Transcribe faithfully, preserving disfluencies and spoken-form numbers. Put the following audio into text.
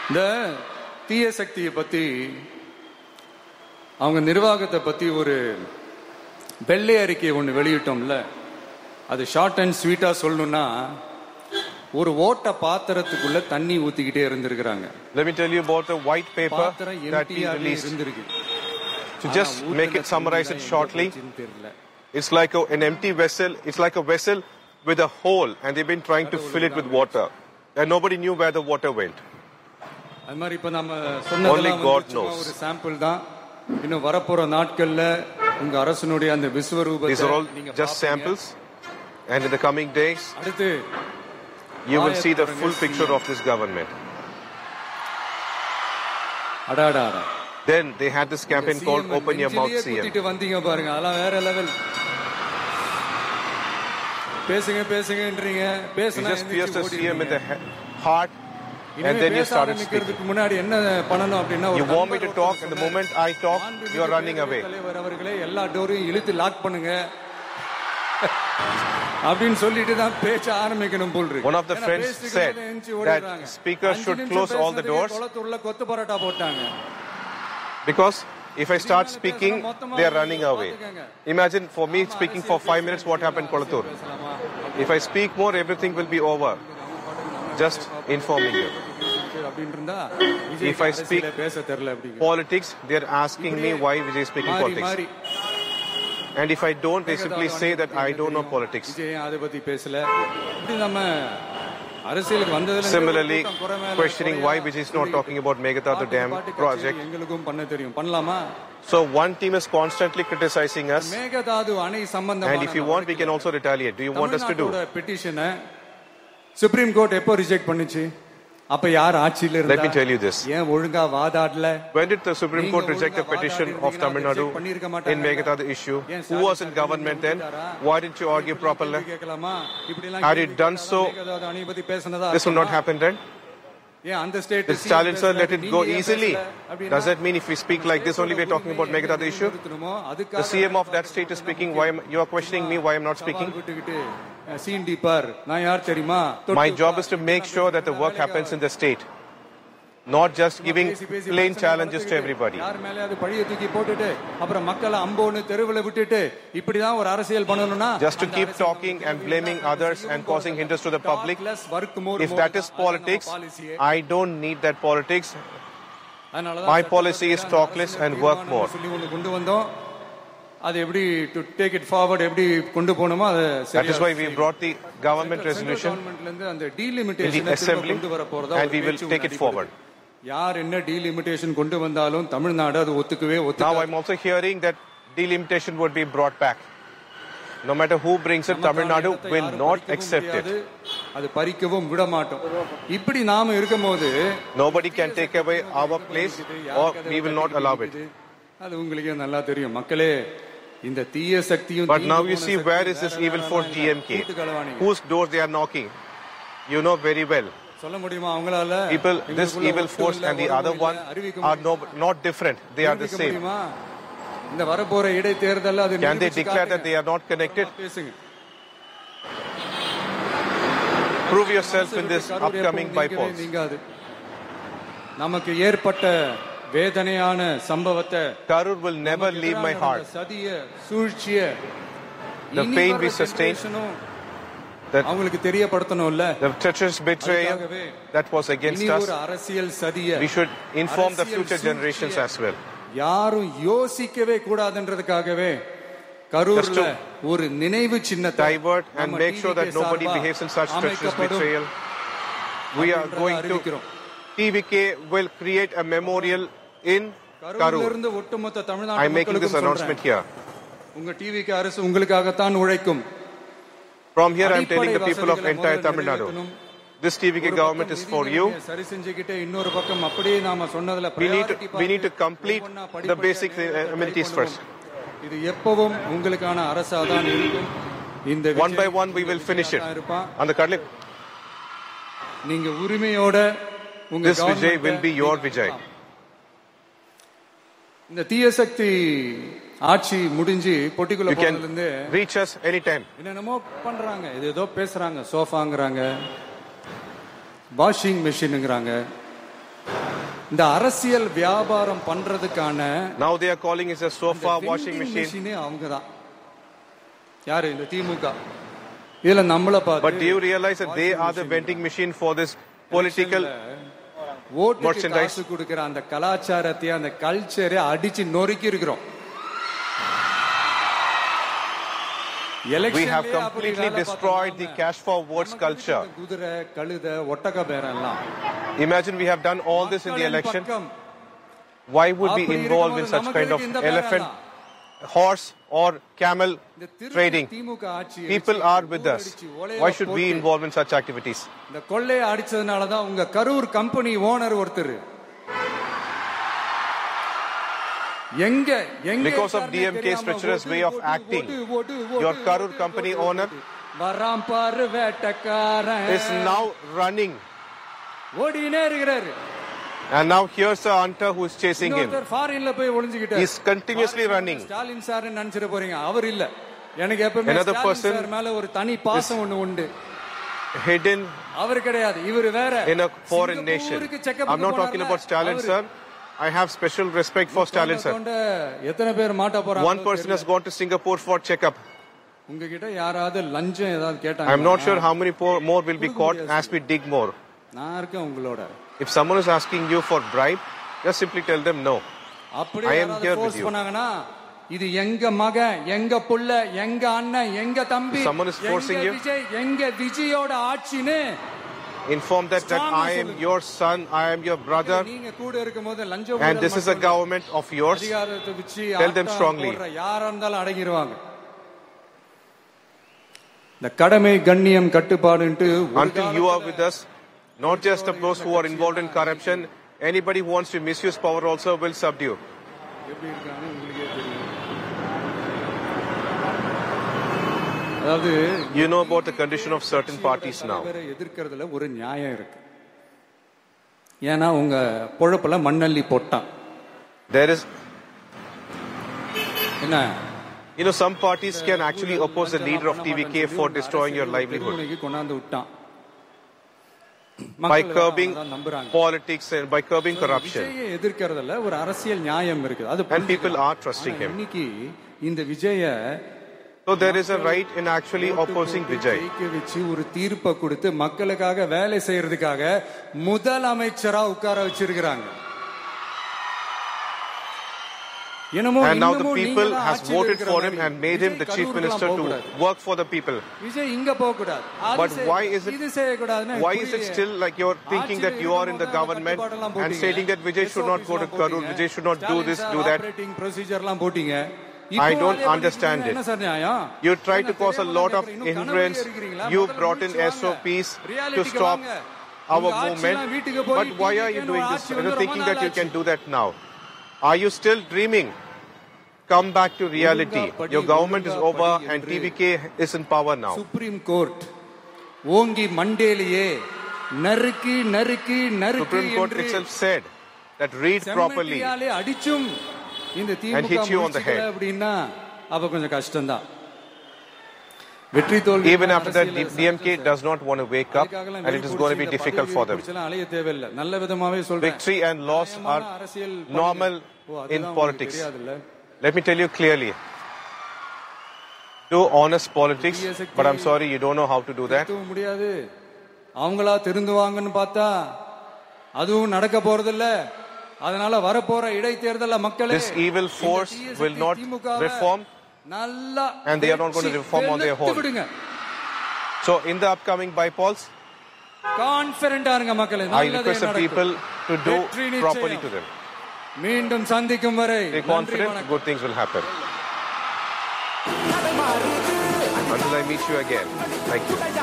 இந்த தீய சக்தியை பத்தி அவங்க நிர்வாகத்தை பத்தி ஒரு வெள்ளை அறிக்கை ஒன்று வெளியிட்டோம்ல, அது ஷார்ட் அண்ட் ஸ்வீட்டா சொல்லணும்னா ஒரு ஓட்ட பாத்திரத்துக்குள்ள தண்ணி ஊத்திக்கிட்டே இருந்திருக்காங்க. Let me tell you about the white paper that we released. To just make it summarize it shortly, it's like a, an empty vessel. It's like a vessel with a hole, and they've been trying to fill it with water, and nobody knew where the water went. அது மாதிரி இப்ப நம்ம சொன்னதெல்லாம் ஒரு sample தான். இன்னும் வரப்போற நாட்கள்ல உங்க அரசனுடைய அந்த விஸ்வரூபத்தை These are all just samples, and in the coming days அடுத்து you will see the full picture of this government. அடாடா அடா. Then they had this campaign called Open Your Mouth C M. கூட்டிட்டு வந்தீங்க பாருங்க, அதெல்லாம் வேற லெவல். பேசுங்க பேசுங்கன்றீங்க, பேசுனா just pierced the C M in the heart, and then you started speaking. முன்னாடி என்ன பண்ணனும் அப்படினா, you want me to talk, and the moment I talk you are running away. தலைவர் அவர்களே எல்லா டோரையும் இழுத்து லாக் பண்ணுங்க அப்படினு சொல்லிட்டு தான் பேச ஆரம்பிக்கணும் போல் இருக்கு. One of the friends said that speakers should close all the doors, கொத்து பரோட்டா போட்டாங்க. because if I start speaking they are running away. Imagine for me speaking for five minutes, what happened Kolathur. If I speak more, everything will be over. Just informing you. If I speak politics, they are asking me why Vijay is speaking politics. And if I don't, they simply say that I don't know politics. Similarly, questioning why Vijay is not talking about Meghatadu Dam project. So one team is constantly criticizing us, and if you want, we can also retaliate. Do you want us to do? Supreme Court எப்போ reject பண்ணுச்சு? அப்ப யார் ஆட்சியில இருந்தா? Let me tell you this. ஏன் ஒழுங்கா வாதாடல? When did the Supreme Court reject the petition of Tamil Nadu in Meghatadu issue? Who was in government then? Why didn't you argue properly? Had you done so, this would not happen then? Did Stalin sir let it go easily? Does that mean if we speak like this only we are talking about Meghatadu issue? The C M of that state is speaking. Why am, you are questioning me why I am not speaking? My job is to make sure that the work happens in the state, not just giving plain challenges to everybody. Just to keep talking and blaming others and causing hindrance to the public. If that is politics, I don't need that politics. My policy is talk less and work more. அது எப்படி to take it forward எப்படி கொண்டு போணுமோ அது சரியா. That is why we brought the government resolution அந்த delimitation கொண்டு வர போறதா, and we will take it forward. யார் என்ன delimitation கொண்டு வந்தாலும் தமிழ்நாடு அது ஒத்துக்கவே ஒத்துக்காது. Now I am also hearing that delimitation would be brought back. No matter who brings it, Tamil Nadu will not accept it. அது பறிக்கவும் விட மாட்டோம். இப்படி நாம இருக்கும்போது nobody can take away our place or we will not allow it. அது உங்களுக்கு நல்லா தெரியும் மக்களே. இந்த தீய சக்தியும், but now you see where is this evil force D M K, whose doors they are knocking, you know very well. சொல்ல முடியுமா அவங்களால? People, this evil force and the other one are no, not different, they are the same. இந்த வரப்போற இடைத்தேர்தல்ல அது can they declare that they are not connected? Prove yourself in this upcoming bypolls. நமக்கு ஏற்பட்ட வேதனையான சம்பவத்தை, Karur will never leave my heart. சதிய சூழ்ச்சிய, the pain we sustained, that அவங்களுக்கு தெரியப்படுத்தணும்ல, the treacherous betrayal that was against us, அரசியல் சதிய we should inform the future generations as well. யாரும் யோசிக்கவே கூடாதுன்றதுக்காகவே கரூர்ல ஒரு நினைவு சின்னத்தை divert and make sure that nobody behaves in such treacherous betrayal. We are going to T V K will create a memorial in Karur. I am making this announcement here. உங்க டிவிக்கு அரசு உங்களுக்காகத்தான் உழைக்கும். From here I am telling the people of entire Tamil Nadu, this T V K government is for you. சரி செஞ்சிக்கிட்டே இன்னொரு பக்கம் அப்படியே நாம சொன்னதுல we need to, we need to complete the basic amenities first. இது எப்பவும் உங்களுக்கான அரசா தான் இருக்கும். இந்த one by one we will finish it. அந்த கடலை நீங்க உரிமையோட உங்க this Vijay will be your Vijay. இந்த தீய சக்தி ஆட்சி முடிஞ்சு பொட்டிக்குள்ள போனதுல இருந்து reach us anytime. என்னென்னமோ பண்றாங்க, ஏதோ பேசுறாங்க, சோஃபாங்கறாங்க, வாஷிங் மெஷின்ங்கறாங்க, இந்த அரசியல் வியாபாரம் பண்றதுக்கான Now they are calling it a sofa washing machine. அவங்கதான் யாரு இந்த திமுக இதுல நம்மள பார்த்து. But do you realize that they are the vending machine for this political ஓட்டுக்கு காசு கொடுக்கிற அந்த கலாச்சாரத்தை அந்த கல்ச்சரை அடிச்சு நொறுக்கி இருக்கிறோம். We have completely destroyed the cash for votes culture. குதிரை கழுதை ஒட்டக பேரெல்லாம். Imagine we have done all this in the election. Why would we involve in such kind of elephant, horse or camel trading? People are with us. Why should we involve in such activities? இந்த கொள்ளையை அடிச்சதனால தான் உங்க Karur company owner ஒருத்தர் எங்க எங்க because of D M K's treacherous way of acting, your Karur company owner is now running. ஓடினே இருக்கிறாரு. And now here's a hunter who is chasing him. ஃபாரின்ல போய் ஒளிஞ்சிட்டார். He is continuously running. Stalin sir நினைச்சிர போறீங்க, அவர் இல்ல. எனக்கு எப்பவுமே ஸ்டாலின் சார் மேல ஒரு தனி பாசம் ஒன்னு உண்டு. Hidden. அவர் கிடையாது, இவர் வேற. In a foreign nation. I'm not talking about Stalin sir. I have special respect for Stalin sir. எத்தனை பேர் மாட்ட போறாங்க? One person has gone to Singapore for checkup. உங்ககிட்ட யாராவது லஞ்சம் ஏதாவது கேட்டாங்க? I'm not sure how many more will be caught as we dig more. நான் இருக்கேன் உங்களோட. If someone is asking you for bribe, just simply tell them no. I am here with you. பண்ணாங்கனா இது எங்க மகன், எங்க புள்ள, எங்க அண்ணன், எங்க தம்பி, someone is forcing you, எங்க விஜயோட ஆட்சினே inform that that I am your son, I am your brother, நீங்க கூட இருக்கும்போது லஞ்சம் and this is a government of yours. Tell them strongly. யாரா இருந்தாலும் அடங்கிடுவாங்க. இந்த கடமை கண்ணியம் கட்டுப்பாடுன்னு until you are with us, not just of those who are involved in corruption, anybody who wants to misuse power also will subdue. You know about the condition of certain parties now. எதிர்க்கிறதுல ஒரு நியாயம் இருக்கு. ஏனா உங்க பொழப்புல மண்ணள்ளி போட்டான். There is, என்ன, you know, some parties can actually oppose the leader of T V K for destroying your livelihood. கொண்டாந்து விட்டான். By curbing politics and by curbing corruption. எதிர்க்கிறதுல ஒரு அரசியல் நியாயம் இருக்கு. அது and people are trusting him. இன்னைக்கு இந்த Vijaya, so there is a right in actually opposing Vijay. வச்சு ஒரு தீர்ப்பை கொடுத்து மக்களுக்காக வேலை செய்யறதுக்காக முதலமைச்சரா உட்கார வச்சிருக்காங்க. And now the people has voted for him and made him the chief minister to work for the people. But why is it, why is it still like you're thinking that you are in the government and stating that Vijay should not go to Karur, Vijay should not do this, do that? I don't understand it. You try to cause a lot of hindrance. You brought in S O Ps to stop our movement. But why are you doing this? You're thinking that you can do that now. Are you still dreaming? Come back to reality. Your government is over and T V K is in power now. Supreme Court ஓங்கி மண்டேலியே நறுக்கி நறுக்கி நறுக்கி Supreme Court itself said that read properly அடிச்சும் இந்த and hit you on the head. அப்படினா அப்ப கொஞ்சம் கஷ்டம் தான். Even after that, D M K does not want to wake up and it is going to be difficult for them. Victory and loss are normal in politics. Let me tell you clearly. Do honest politics, but I'm sorry you don't know how to do that. அவங்களா திருந்துவாங்கன்னு பார்த்தா அதுவும் நடக்க போறதில்ல. அதனால வரப்போற இடைத்தேர்தல்ல மக்களே, this evil force will not reform and they are not going to reform on their own. So in the upcoming bypolls, கான்ஃபிடென்ட்டா இருங்க மக்களே. I request the people to do properly to them. மீண்டும் சந்திக்கும் வரை be confident good things will happen. Until I meet you again. Thank you.